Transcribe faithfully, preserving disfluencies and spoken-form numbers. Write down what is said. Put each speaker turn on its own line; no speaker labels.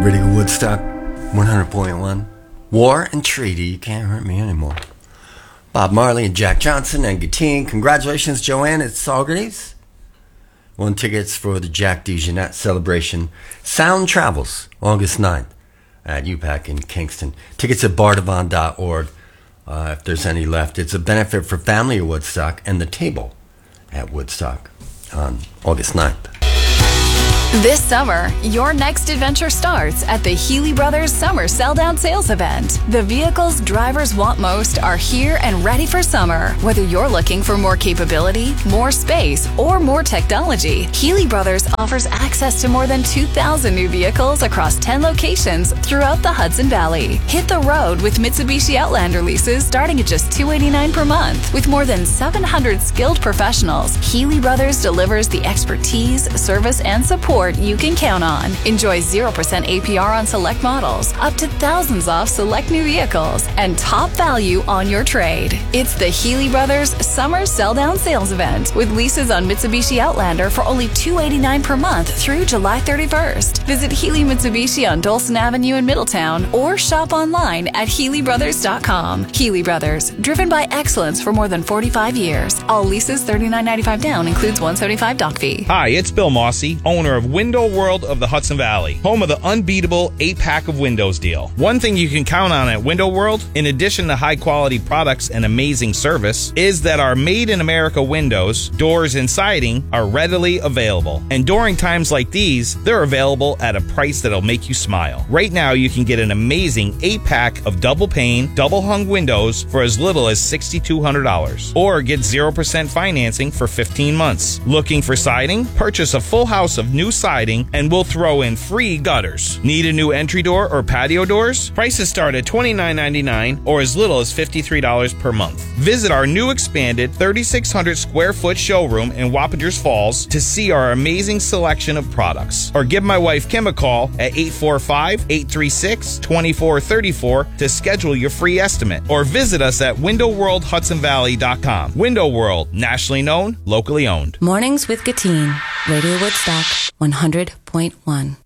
Radio Woodstock, one hundred point one. War and Treaty, You Can't Hurt Me Anymore. Bob Marley and Jack Johnson and Gatine. Congratulations, Joanne at Sawgraves. Won tickets for the Jack DeJohnette celebration. Sound Travels, August ninth at U PAC in Kingston. Tickets at bardavon dot org uh, if there's any left. It's a benefit for Family of Woodstock and The Table at Woodstock on August ninth.
This summer, your next adventure starts at the Healy Brothers Summer Sell-Down Sales Event. The vehicles drivers want most are here and ready for summer. Whether you're looking for more capability, more space, or more technology, Healy Brothers offers access to more than two thousand new vehicles across ten locations throughout the Hudson Valley. Hit the road with Mitsubishi Outlander leases starting at just two hundred eighty-nine dollars per month. With more than seven hundred skilled professionals, Healy Brothers delivers the expertise, service, and support you can count on. Enjoy zero percent A P R on select models, up to thousands off select new vehicles, and top value on your trade. It's the Healy Brothers Summer Sell-Down Sales Event with leases on Mitsubishi Outlander for only two hundred eighty-nine dollars per month through July thirty-first. Visit Healy Mitsubishi on Dolson Avenue in Middletown or shop online at healy brothers dot com. Healy Brothers, driven by excellence for more than forty-five years. All leases thirty-nine ninety-five down, includes one hundred seventy-five dollars dock fee.
Hi, it's Bill Mossy, owner of Window World of the Hudson Valley, home of the unbeatable eight-pack of windows deal. One thing you can count on at Window World, in addition to high-quality products and amazing service, is that our made-in-America windows, doors, and siding are readily available. And during times like these, they're available at a price that'll make you smile. Right now, you can get an amazing eight-pack of double-pane, double-hung windows for as little as six thousand two hundred dollars. Or get zero percent financing for fifteen months. Looking for siding? Purchase a full house of new siding and we'll throw in free gutters. Need a new entry door or patio doors? Prices start at twenty-nine ninety-nine or as little as fifty-three dollars per month. Visit our new expanded thirty-six hundred square foot showroom in Wappingers Falls to see our amazing selection of products. Or give my wife Kim a call at eight four five, eight three six, two four three four to schedule your free estimate. Or visit us at window world hudson valley dot com. Window World, nationally known, locally owned.
Mornings with Gatine, Radio Woodstock, one hundred point one.